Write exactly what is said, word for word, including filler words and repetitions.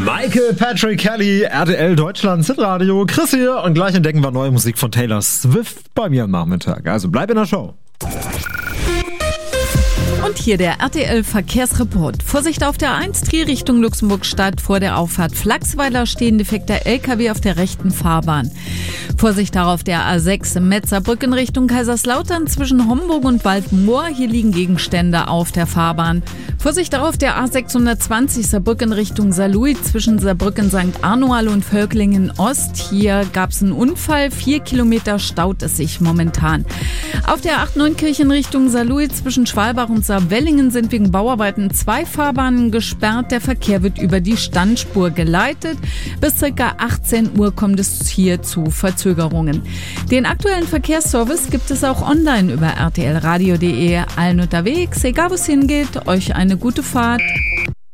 Michael Patrick Kelly, R T L Deutschland, Hitradio, Chris hier und gleich entdecken wir neue Musik von Taylor Swift bei mir am Nachmittag. Also bleib in der Show. Und hier der R T L-Verkehrsreport. Vorsicht auf der A eins Trier Richtung Luxemburgstadt. Vor der Auffahrt Flachsweiler stehen defekter L K W auf der rechten Fahrbahn. Vorsicht auch auf der A sechs Metzerbrücken Richtung Kaiserslautern zwischen Homburg und Waldmoor. Hier liegen Gegenstände auf der Fahrbahn. Vorsicht auch auf der A sechshundertzwanzig Saarbrücken Richtung Saarlouis zwischen Saarbrücken Sankt Arnoal und Völklingen Ost. Hier gab es einen Unfall. Vier Kilometer staut es sich momentan. Auf der A acht Neunkirchen Richtung Saarlouis zwischen Schwalbach und Saarwellingen sind wegen Bauarbeiten zwei Fahrbahnen gesperrt. Der Verkehr wird über die Standspur geleitet. Bis ca. achtzehn Uhr kommt es hier zu Verzögerungen. Den aktuellen Verkehrsservice gibt es auch online über r t l radio punkt d e. Allen unterwegs, egal wo es hingeht, euch eine gute Fahrt.